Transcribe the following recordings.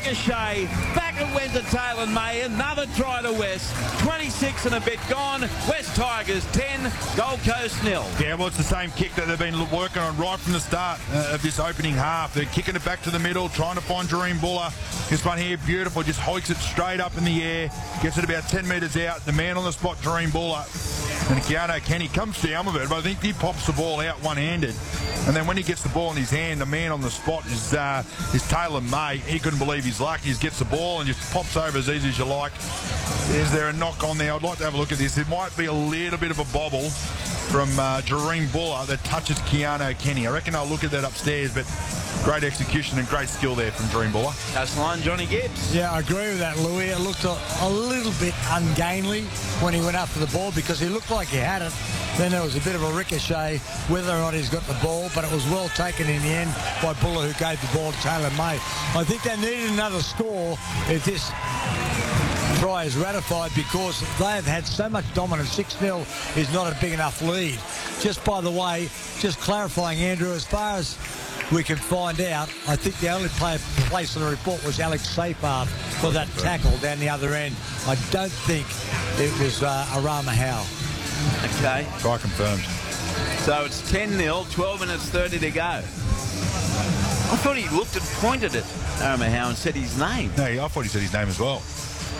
ricochet. Back it went to Taylor May. Another try to West. 26 and a bit gone. West Tigers 10, Gold Coast 0. Yeah, well, it's the same kick that they've been working on right from the start of this opening half. They're kicking it back to the middle, trying to find Jareen Buller. This one here, beautiful, just hoiks it straight up in the air, gets it about 10 metres out. The man on the spot, Jareen Buller. And Keanu Kenny comes down with it, but I think he pops the ball out one-handed. And then when he gets the ball in his hand, the man on the spot is Taylor May. He couldn't believe his luck. He just gets the ball and just pops over as easy as you like. Is there a knock on there? I'd like to have a look at this. It might be a little bit of a bobble from Jareen Buller that touches Keanu Kenny. I reckon I'll look at that upstairs, but great execution and great skill there from Jareen Buller. Coastline, Johnny Gibbs. Yeah, I agree with that, Louis. It looked a little bit ungainly when he went after the ball because he looked like he had it. Then there was a bit of a ricochet, whether or not he's got the ball, but it was well taken in the end by Buller, who gave the ball to Taylor May. I think they needed another score if this try is ratified because they have had so much dominance. 6-0 is not a big enough lead. Just by the way, just clarifying, Andrew, as far as we can find out, I think the only player placed on the report was Alex Seyfarth for that tackle down the other end. I don't think it was Arama Howe. Okay. Try confirmed. So it's 10-0, 12 minutes 30 to go. I thought he looked and pointed at Arama Howe and said his name. No, I thought he said his name as well.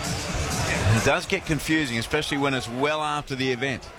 It does get confusing, especially when it's well after the event.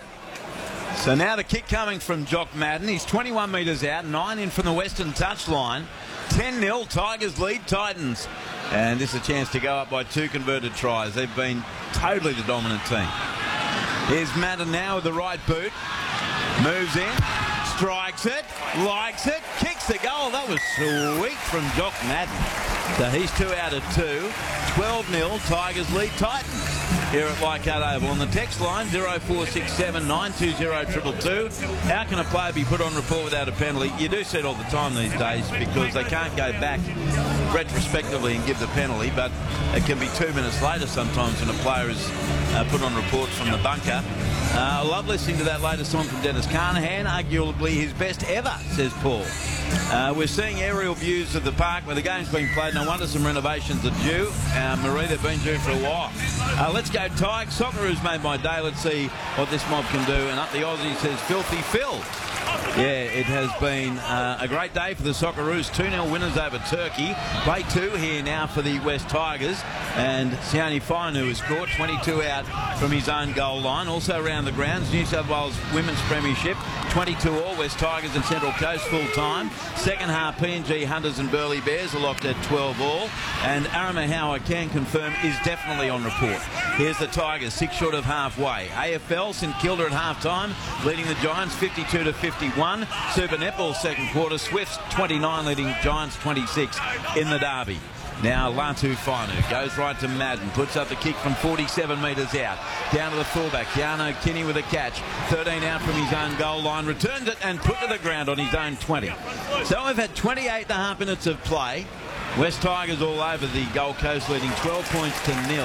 So now the kick coming from Jock Madden. He's 21 metres out, 9 in from the western touchline. 10-0, Tigers lead Titans. And this is a chance to go up by 2 converted tries. They've been totally the dominant team. Here's Madden now with the right boot. Moves in, strikes it, likes it, kicks the goal. That was sweet from Jock Madden. So he's 2 out of 2. 12-0, Tigers lead Titans here at Leichhardt Oval. On the text line, 0467 920 222. How can a player be put on report without a penalty? You do see it all the time these days because they can't go back retrospectively and give the penalty, but it can be 2 minutes later sometimes when a player is put on report from the bunker. I love listening to that latest song from Dennis Carnahan, arguably his best ever, says Paul. We're seeing aerial views of the park where the game's being played. No wonder some renovations are due. Marie, they've been due for a while. Let's go Tigers. Socceroos made my day. Let's see what this mob can do. And up the Aussie says Filthy Phil. Yeah, it has been a great day for the Socceroos. 2-0 winners over Turkey. Play 2 here now for the West Tigers. And Sione Fainu has scored 22 out from his own goal line. Also around the grounds, New South Wales Women's Premiership. 22 all, West Tigers and Central Coast full time. Second half, PNG Hunters and Burleigh Bears are locked at 12 all. And Arama Howe, I can confirm, is definitely on report. Here's the Tigers, 6 short of halfway. AFL, St Kilda at half-time, leading the Giants 52 to 51. Super Netball second quarter, Swifts 29 leading Giants 26 in the derby. Now Latu Fainu goes right to Madden, puts up the kick from 47 metres out. Down to the fullback, Keanu Kenny with a catch. 13 out from his own goal line, returns it and put to the ground on his own 20. So we've had 28.5 minutes of play. West Tigers all over the Gold Coast, leading 12 points to 0.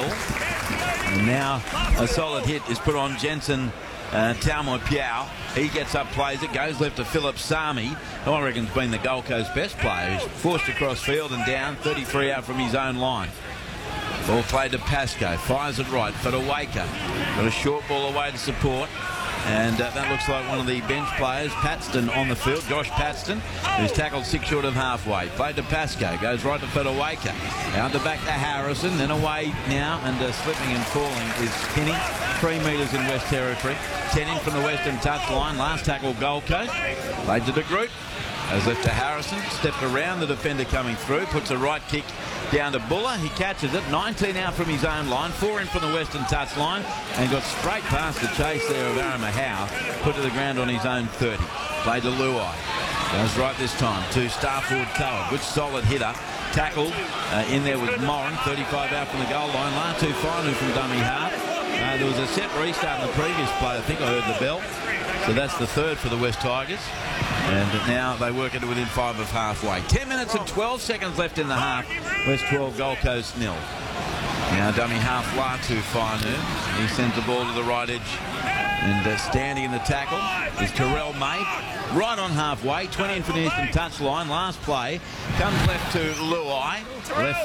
And now a solid hit is put on Jensen Taumai Piao. He gets up, plays it, goes left to Philip Sami, who I reckon's been the Gold Coast best player. He's forced across field and down, 33 out from his own line. Ball played to Pascoe, fires it right for Waker. Got a short ball away to support. And that looks like one of the bench players, Paxton, on the field, Josh Paxton, who's tackled 6 short of halfway. Played to Pascoe, goes right to Federaker. Out the back to Harrison, then away now, and slipping and falling is Kenny. 3 metres in West Territory. 10 in from the western touchline. Last tackle, Gold Coast. Played to the group. Goes left to Harrison, stepped around the defender coming through, puts a right kick down to Buller. He catches it, 19 out from his own line, 4 in from the western touchline, and got straight past the chase there of Arama Howe, put to the ground on his own 30. Played to Luai. Goes right this time to star forward Coa. Good solid hitter. Tackled in there with Moran, 35 out from the goal line. Latu Fainu from dummy half. There was a set restart in the previous play. I think I heard the bell. So that's the third for the West Tigers. And now they work it within 5 of halfway. 10 minutes and 12 seconds left in the half. West 12, Gold Coast 0. Now dummy half Latu Fainu. He sends the ball to the right edge. And standing in the tackle is Terrell May. Right on halfway. 20 in from the eastern touchline. Last play comes left to Luai. Left